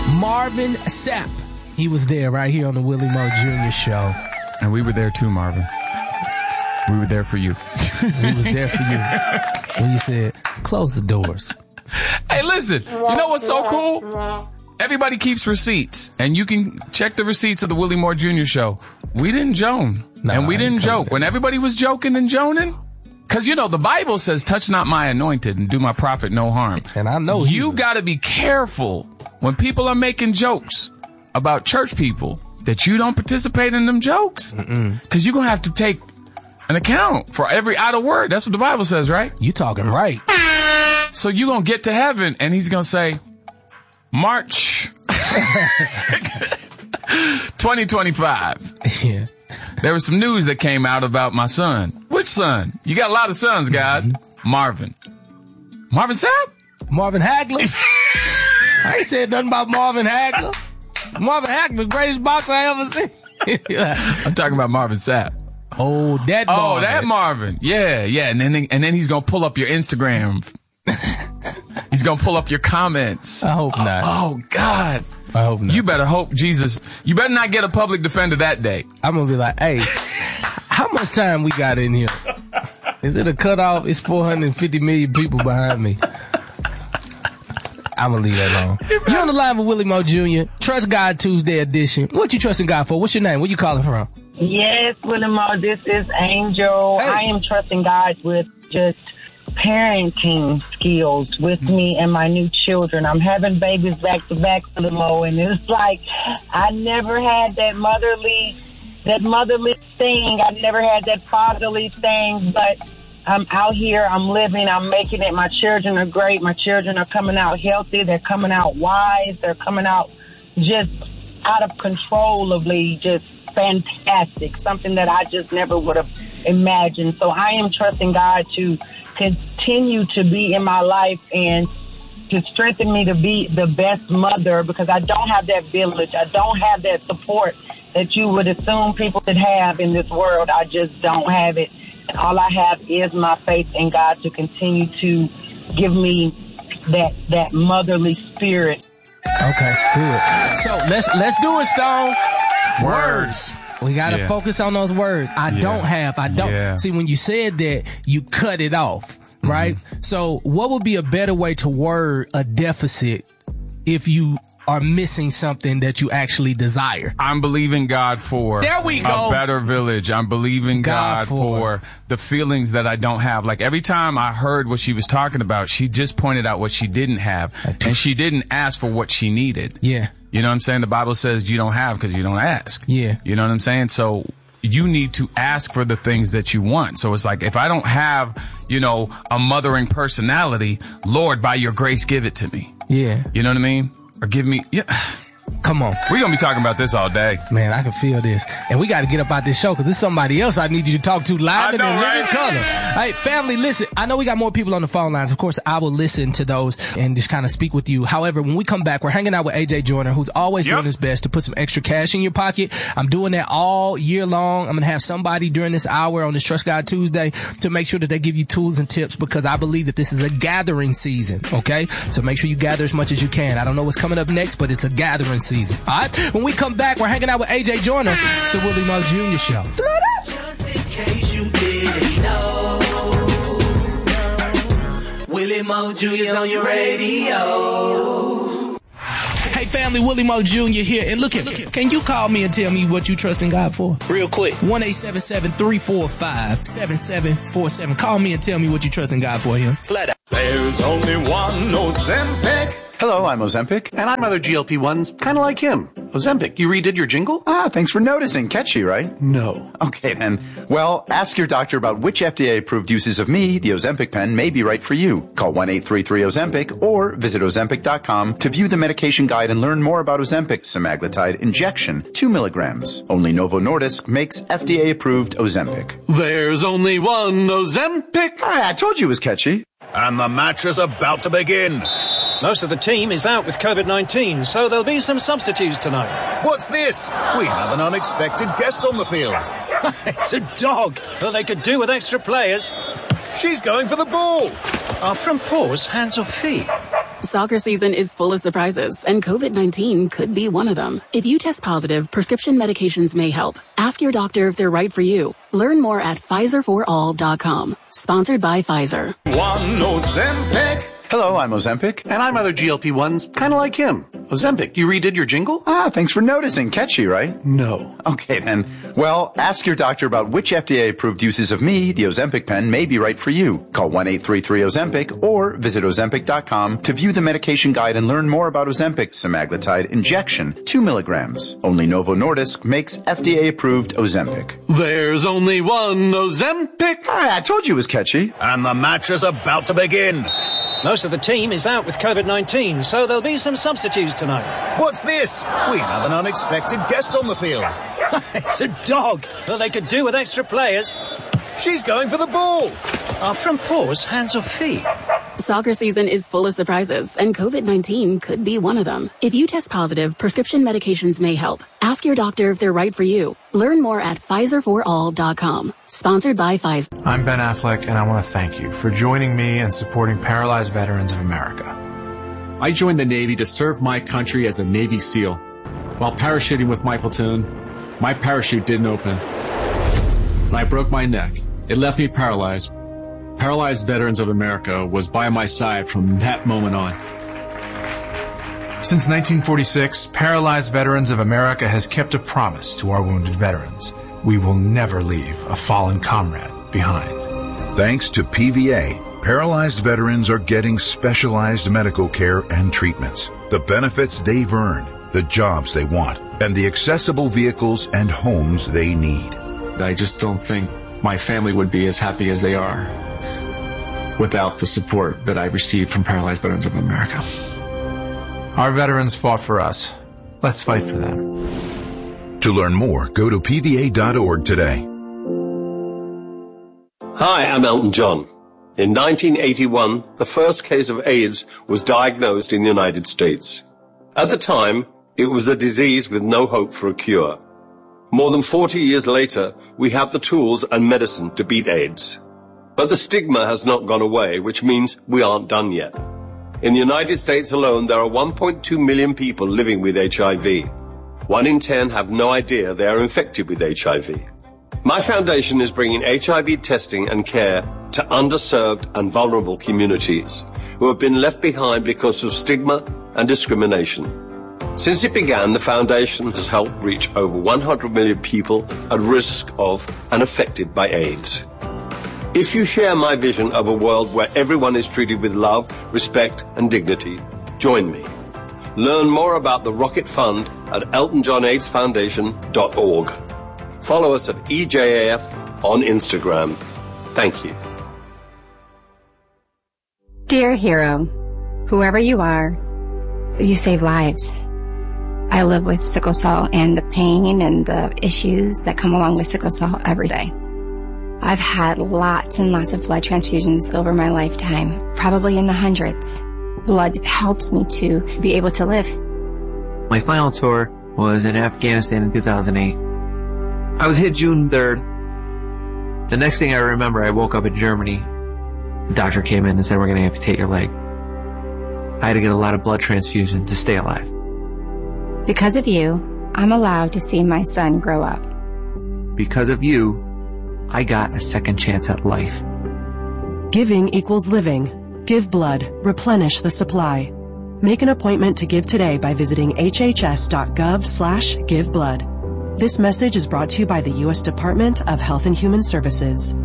Marvin Sapp. He was there right here on the Willie Mo Jr. show. And we were there too, Marvin. We were there for you. We was there for you when you said, close the doors. Hey, listen, you know what's so cool? Everybody keeps receipts, and you can check the receipts of the Willie Moore Jr. show. We didn't joan, and we didn't joke. When everybody was joking and joning, because, you know, the Bible says, touch not my anointed and do my prophet no harm. And I know you got to be careful when people are making jokes about church people that you don't participate in them jokes, because you're going to have to take an account for every idle word. That's what the Bible says, right? You talking right. So you're going to get to heaven, and he's going to say, March 2025. Yeah. There was some news that came out about my son. Which son? You got a lot of sons, God. Marvin. Marvin Sapp? Marvin Hagler? I ain't said nothing about Marvin Hagler. Marvin Hagler, the greatest boxer I ever seen. I'm talking about Marvin Sapp. Oh, that Marvin. Oh, that Marvin. Yeah. And then he's going to pull up your Instagram. He's going to pull up your comments. I hope not. Oh, God. I hope not. You better hope, Jesus. You better not get a public defender that day. I'm going to be like, hey, how much time we got in here? Is it a cutoff? It's 450 million people behind me. I'm going to leave that alone. You're on the line with Willie Mo Jr. Trust God Tuesday edition. What you trusting God for? What's your name? Where you calling from? Yes, Willie Mo, this is Angel. Hey. I am trusting God with just parenting skills with me and my new children. I'm having babies back to back, Willie Mo, and it's like I never had that motherly thing. I never had that fatherly thing, but I'm out here, I'm living, I'm making it. My children are great. My children are coming out healthy. They're coming out wise. They're coming out just out of controllably just fantastic, something that I just never would have imagined. So I am trusting God to continue to be in my life and to strengthen me to be the best mother, because I don't have that village. I don't have that support that you would assume people should have in this world. I just don't have it. And all I have is my faith in God to continue to give me that motherly spirit. Okay, good. So let's do it, Stone. Words. We got to focus on those words. I don't. Yeah. See, when you said that, you cut it off, right? So what would be a better way to word a deficit if you are missing something that you actually desire? I'm believing God for there we go. A better village. I'm believing God for the feelings that I don't have. Like every time I heard what she was talking about, she just pointed out what she didn't have, and she didn't ask for what she needed. Yeah. You know what I'm saying? The Bible says you don't have because you don't ask. Yeah. You know what I'm saying? So you need to ask for the things that you want. So it's like, if I don't have, you know, a mothering personality, Lord, by your grace, give it to me. Yeah. You know what I mean? Or give me, Come on. We're going to be talking about this all day. Man, I can feel this. And we got to get up out this show because there's somebody else I need you to talk to live and in living color. Hey, family, listen. I know we got more people on the phone lines. Of course, I will listen to those and just kind of speak with you. However, when we come back, we're hanging out with AJ Joyner, who's always doing his best to put some extra cash in your pocket. I'm doing that all year long. I'm going to have somebody during this hour on this Trust God Tuesday to make sure that they give you tools and tips, because I believe that this is a gathering season. Okay. So make sure you gather as much as you can. I don't know what's coming up next, but it's a gathering season. All right. When we come back, we're hanging out with AJ Joyner. It's the Willie Mo Jr. Show. Just in case you didn't know, Willie Mo Jr.'s on your radio. Hey family, Willie Mo Jr. here. And look here, can you call me and tell me what you trust in God for? Real quick. 1-877-345-7747. Call me and tell me what you trust in God for here. Flat out. There's only one Ozempic. Hello, I'm Ozempic. And I'm other GLP-1s, kind of like him. Ozempic, you redid your jingle? Ah, thanks for noticing. Catchy, right? No. Okay, then. Well, ask your doctor about which FDA-approved uses of me, the Ozempic pen, may be right for you. Call 1-833-OZEMPIC or visit Ozempic.com to view the medication guide and learn more about Ozempic semaglutide injection, 2 milligrams. Only Novo Nordisk makes FDA-approved Ozempic. There's only one Ozempic. I told you it was catchy. And the match is about to begin. Most of the team is out with COVID-19, so there'll be some substitutes tonight. What's this? We have an unexpected guest on the field. It's a dog. Well, they could do with extra players. She's going for the ball. Are from paws, hands or feet? Soccer season is full of surprises, and COVID-19 could be one of them. If you test positive, prescription medications may help. Ask your doctor if they're right for you. Learn more at PfizerForAll.com. Sponsored by Pfizer. One Ozempic. Hello, I'm Ozempic. And I'm other GLP-1s, kind of like him. Ozempic, you redid your jingle? Thanks for noticing. Catchy, right? No. Okay, then. Well, ask your doctor about which FDA-approved uses of me, the Ozempic pen, may be right for you. Call 1-833-OZEMPIC or visit Ozempic.com to view the medication guide and learn more about Ozempic semaglutide injection, 2 milligrams. Only Novo Nordisk makes FDA-approved Ozempic. There's only one Ozempic. I told you it was catchy. And the match is about to begin. Most of the team is out with COVID-19, so there'll be some substitutes tonight. What's this? We have an unexpected guest on the field. It's a dog. Well, they could do with extra players. She's going for the ball. Are front paws hands or feet? Soccer season is full of surprises, and COVID-19 could be one of them. If you test positive, prescription medications may help. Ask your doctor if they're right for you. Learn more at PfizerForAll.com. Sponsored by Pfizer. I'm Ben Affleck, and I want to thank you for joining me and supporting Paralyzed Veterans of America. I joined the Navy to serve my country as a Navy SEAL. While parachuting with my platoon, my parachute didn't open. And I broke my neck. It left me paralyzed. Paralyzed Veterans of America was by my side from that moment on. Since 1946, Paralyzed Veterans of America has kept a promise to our wounded veterans. We will never leave a fallen comrade behind. Thanks to PVA, paralyzed veterans are getting specialized medical care and treatments, the benefits they've earned, the jobs they want, and the accessible vehicles and homes they need. I just don't think my family would be as happy as they are without the support that I received from Paralyzed Veterans of America. Our veterans fought for us. Let's fight for them. To learn more, go to PVA.org today. Hi, I'm Elton John. In 1981, the first case of AIDS was diagnosed in the United States. At the time, it was a disease with no hope for a cure. More than 40 years later, we have the tools and medicine to beat AIDS. But the stigma has not gone away, which means we aren't done yet. In the United States alone, there are 1.2 million people living with HIV. 1 in 10 have no idea they are infected with HIV. My foundation is bringing HIV testing and care to underserved and vulnerable communities who have been left behind because of stigma and discrimination. Since it began, the foundation has helped reach over 100 million people at risk of and affected by AIDS. If you share my vision of a world where everyone is treated with love, respect, and dignity, join me. Learn more about the Rocket Fund at EltonJohnAIDSFoundation.org. Follow us at EJAF on Instagram. Thank you. Dear hero, whoever you are, you save lives. I live with sickle cell and the pain and the issues that come along with sickle cell every day. I've had lots and lots of blood transfusions over my lifetime, probably in the hundreds. Blood helps me to be able to live. My final tour was in Afghanistan in 2008. I was hit June 3rd. The next thing I remember, I woke up in Germany. The doctor came in and said, "We're going to amputate your leg." I had to get a lot of blood transfusion to stay alive. Because of you, I'm allowed to see my son grow up. Because of you, I got a second chance at life. Giving equals living. Give blood. Replenish the supply. Make an appointment to give today by visiting hhs.gov/giveblood. This message is brought to you by the U.S. Department of Health and Human Services.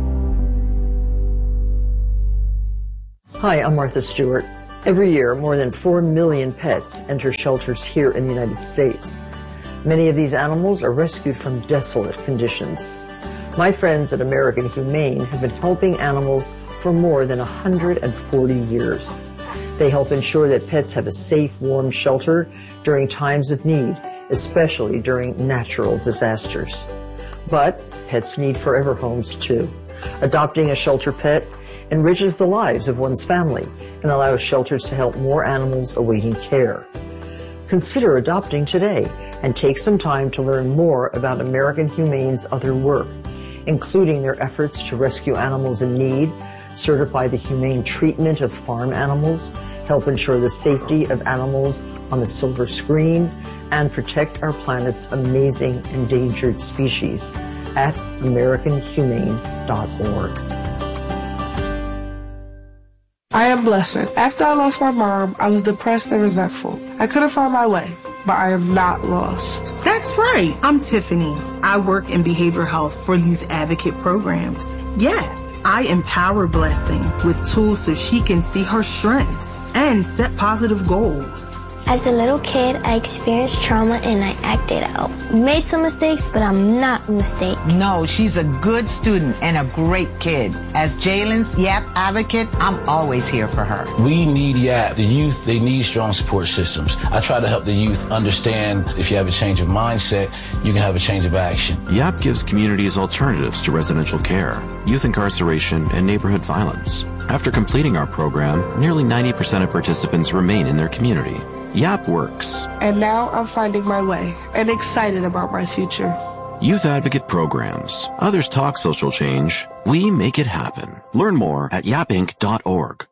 Hi, I'm Martha Stewart. Every year, more than 4 million pets enter shelters here in the United States. Many of these animals are rescued from desolate conditions. My friends at American Humane have been helping animals for more than 140 years. They help ensure that pets have a safe, warm shelter during times of need, especially during natural disasters. But pets need forever homes too. Adopting a shelter pet enriches the lives of one's family and allows shelters to help more animals awaiting care. Consider adopting today and take some time to learn more about American Humane's other work, including their efforts to rescue animals in need, certify the humane treatment of farm animals, help ensure the safety of animals on the silver screen, and protect our planet's amazing endangered species at AmericanHumane.org. I am Blessing. After I lost my mom, I was depressed and resentful. I couldn't find my way, but I am not lost. That's right. I'm Tiffany. I work in behavioral health for youth advocate programs. Yeah, I empower Blessing with tools so she can see her strengths and set positive goals. As a little kid, I experienced trauma and I acted out. Made some mistakes, but I'm not a mistake. No, she's a good student and a great kid. As Jalen's YAP advocate, I'm always here for her. We need YAP. The youth, they need strong support systems. I try to help the youth understand if you have a change of mindset, you can have a change of action. YAP gives communities alternatives to residential care, youth incarceration, and neighborhood violence. After completing our program, nearly 90% of participants remain in their community. YAP works. And now I'm finding my way and excited about my future. Youth Advocate Programs. Others talk social change. We make it happen. Learn more at yapinc.org.